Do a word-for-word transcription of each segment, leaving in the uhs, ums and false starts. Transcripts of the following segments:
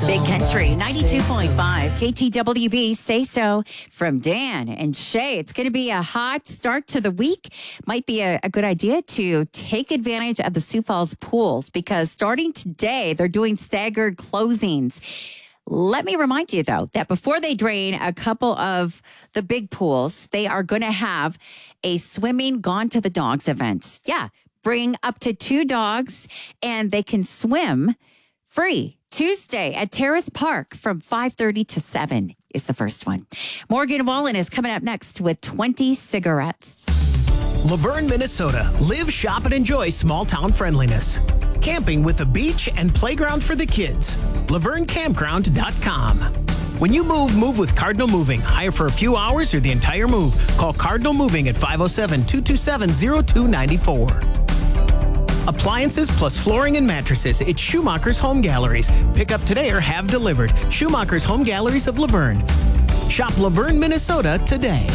Big Country, ninety-two point five, K T W B, Say So, from Dan and Shay. It's going to be a hot start to the week. Might be a, a good idea to take advantage of the Sioux Falls pools because starting today, they're doing staggered closings. Let me remind you, though, that before they drain a couple of the big pools, they are going to have a swimming Gone to the Dogs event. Yeah, bring up to two dogs and they can swim free. Tuesday at Terrace Park from five thirty to seven is the first one. Morgan Wallen is coming up next with twenty cigarettes. Laverne, Minnesota. Live, shop, and enjoy small town friendliness. Camping with a beach and playground for the kids. Laverne Campground dot com. When you move, move with Cardinal Moving. Hire for a few hours or the entire move. Call Cardinal Moving at five oh seven, two two seven, oh two nine four. Appliances plus flooring and mattresses. It's Schumacher's Home Galleries. Pick up today or have delivered. Schumacher's Home Galleries of Laverne. Shop Laverne, Minnesota today.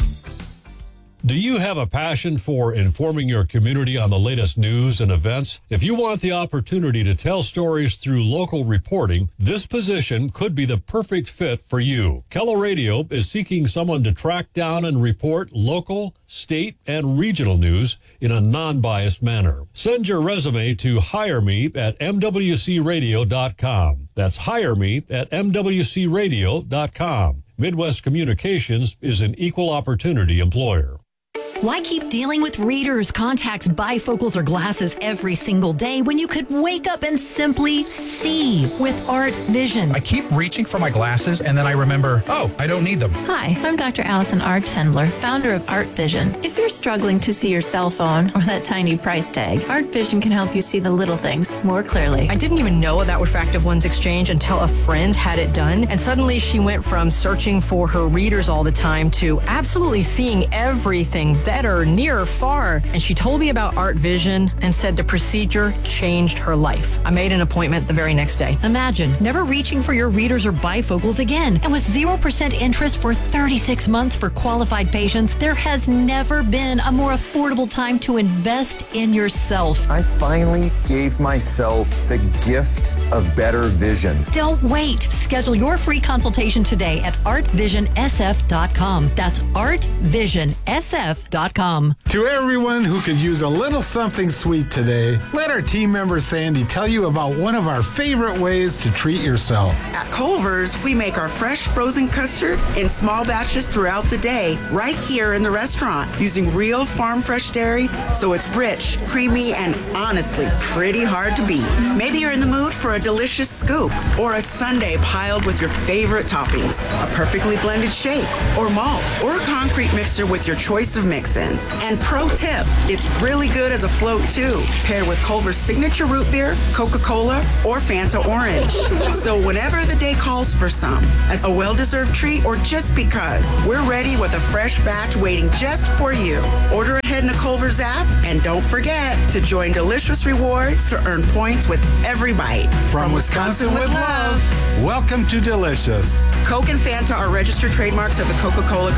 Do you have a passion for informing your community on the latest news and events? If you want the opportunity to tell stories through local reporting, this position could be the perfect fit for you. Kello Radio is seeking someone to track down and report local, state, and regional news in a non-biased manner. Send your resume to hire me at m w c radio dot com. That's hire me at m w c radio dot com. Midwest Communications is an equal opportunity employer. Why keep dealing with readers, contacts, bifocals, or glasses every single day when you could wake up and simply see with Art Vision? I keep reaching for my glasses and then I remember, oh, I don't need them. Hi, I'm Doctor Allison R. Tendler, founder of Art Vision. If you're struggling to see your cell phone or that tiny price tag, Art Vision can help you see the little things more clearly. I didn't even know about Refractive Lens Exchange until a friend had it done, and suddenly she went from searching for her readers all the time to absolutely seeing everything better, near, far. And she told me about Art Vision and said the procedure changed her life. I made an appointment the very next day. Imagine never reaching for your readers or bifocals again. And with zero percent interest for thirty-six months for qualified patients, there has never been a more affordable time to invest in yourself. I finally gave myself the gift of better vision. Don't wait. Schedule your free consultation today at art vision s f dot com. That's art vision s f dot com. To everyone who could use a little something sweet today, let our team member Sandy tell you about one of our favorite ways to treat yourself. At Culver's, we make our fresh frozen custard in small batches throughout the day, right here in the restaurant, using real farm fresh dairy, so it's rich, creamy, and honestly pretty hard to beat. Maybe you're in the mood for a delicious scoop or a sundae piled with your favorite toppings, a perfectly blended shake or malt, or a concrete mixer with your choice of mix-ins. And pro tip, it's really good as a float too, paired with Culver's signature root beer, Coca-Cola, or Fanta Orange. So whenever the day calls for some, as a well-deserved treat or just because, we're ready with a fresh batch waiting just for you. Order ahead in the Culver's app, and don't forget to join Delicious Rewards to earn points with every bite. From, From Wisconsin, Wisconsin with love. love, welcome to Delicious. Coke and Fanta are registered trademarks of the Coca-Cola